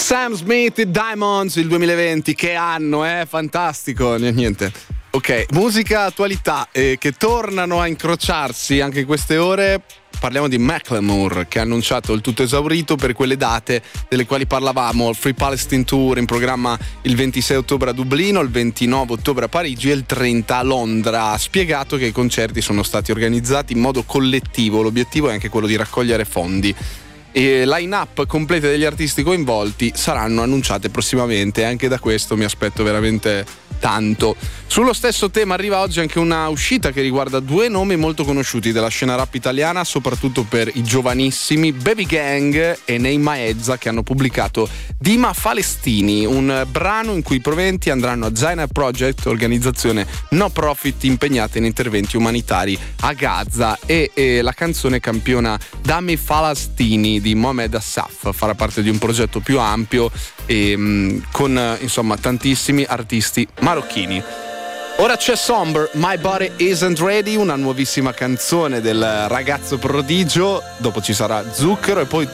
Sam Smith e Diamonds, il 2020, che anno, fantastico, niente. Ok, musica, attualità che tornano a incrociarsi anche in queste ore. Parliamo di Macklemore, che ha annunciato il tutto esaurito per quelle date delle quali parlavamo, il Free Palestine Tour in programma il 26 ottobre a Dublino, il 29 ottobre a Parigi e il 30 a Londra. Ha spiegato che i concerti sono stati organizzati in modo collettivo, l'obiettivo è anche quello di raccogliere fondi. E line-up complete degli artisti coinvolti saranno annunciate prossimamente, anche da questo mi aspetto veramente tanto. Sullo stesso tema arriva oggi anche una uscita che riguarda due nomi molto conosciuti della scena rap italiana, soprattutto per i giovanissimi, Baby Gang e Ney Maezza, che hanno pubblicato Dima Falestini, un brano in cui i proventi andranno a Zaina Project, organizzazione no profit impegnata in interventi umanitari a Gaza, e la canzone campiona Dami Falestini di Mohamed Assaf farà parte di un progetto più ampio e con insomma tantissimi artisti marocchini. Ora c'è Somber, My Body Isn't Ready, una nuovissima canzone del ragazzo prodigio, dopo ci sarà Zucchero e poi